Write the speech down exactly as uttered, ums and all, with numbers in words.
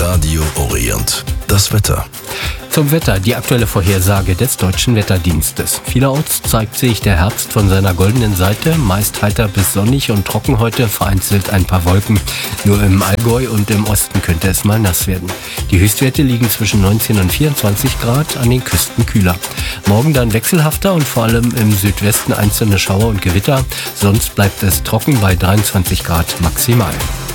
Radio Orient. Das Wetter. Zum Wetter, die aktuelle Vorhersage des Deutschen Wetterdienstes. Vielerorts zeigt sich der Herbst von seiner goldenen Seite, meist heiter bis sonnig und trocken heute, vereinzelt ein paar Wolken. Nur im Allgäu und im Osten könnte es mal nass werden. Die Höchstwerte liegen zwischen neunzehn und vierundzwanzig Grad, an den Küsten kühler. Morgen dann wechselhafter und vor allem im Südwesten einzelne Schauer und Gewitter. Sonst bleibt es trocken bei dreiundzwanzig Grad maximal.